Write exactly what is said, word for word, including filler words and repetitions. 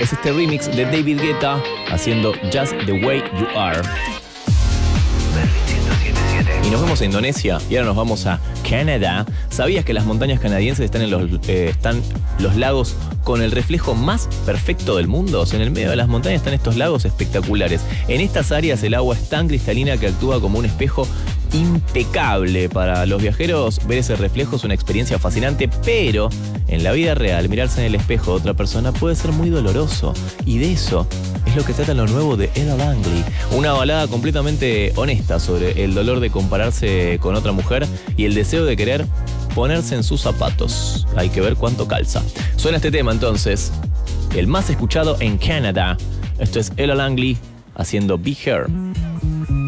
es este remix de David Guetta haciendo Just the Way You Are. Y nos vamos a Indonesia y ahora nos vamos a Canadá. ¿Sabías que las montañas canadienses están en los, eh, están los lagos con el reflejo más perfecto del mundo? O sea, en el medio de las montañas están estos lagos espectaculares. En estas áreas el agua es tan cristalina que actúa como un espejo impecable. Para los viajeros, ver ese reflejo es una experiencia fascinante, pero en la vida real, mirarse en el espejo de otra persona puede ser muy doloroso. Y de eso es lo que trata lo nuevo de Ella Langley. Una balada completamente honesta sobre el dolor de compararse con otra mujer y el deseo de querer ponerse en sus zapatos. Hay que ver cuánto calza. Suena este tema entonces, el más escuchado en Canadá. Esto es Ella Langley haciendo Be Here.